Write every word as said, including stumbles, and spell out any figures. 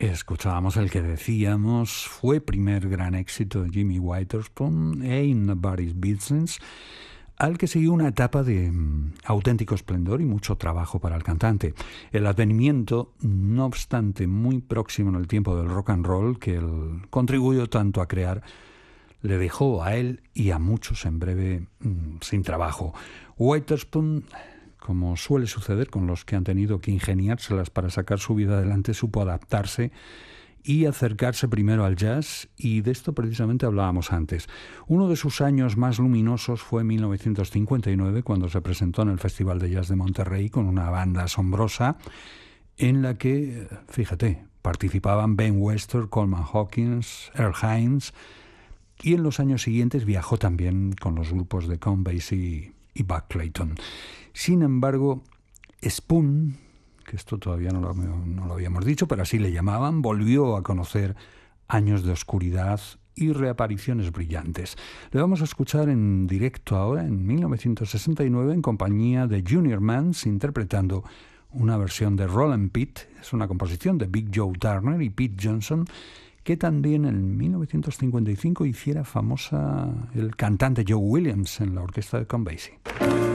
Escuchábamos el que decíamos fue primer gran éxito de Jimmy Witherspoon, Ain't Nobody's Business, al que siguió una etapa de mm, auténtico esplendor y mucho trabajo para el cantante. El advenimiento, no obstante, muy próximo en el tiempo del rock and roll, que él contribuyó tanto a crear, le dejó a él y a muchos en breve mm, sin trabajo. Witherspoon, como suele suceder con los que han tenido que ingeniárselas para sacar su vida adelante, supo adaptarse y acercarse primero al jazz, y de esto precisamente hablábamos antes. Uno de sus años más luminosos fue en mil novecientos cincuenta y nueve, cuando se presentó en el Festival de Jazz de Monterrey con una banda asombrosa en la que, fíjate, participaban Ben Webster, Coleman Hawkins, Earl Hines, y en los años siguientes viajó también con los grupos de Count Basie y Buck Clayton. Sin embargo, Spoon, que esto todavía no lo, no lo habíamos dicho, pero así le llamaban, volvió a conocer años de oscuridad y reapariciones brillantes. Le vamos a escuchar en directo ahora, en mil novecientos sesenta y nueve, en compañía de Junior Mans, interpretando una versión de Rollin' Pete. Es una composición de Big Joe Turner y Pete Johnson, que también en mil novecientos cincuenta y cinco hiciera famosa el cantante Joe Williams en la orquesta de Count Basie.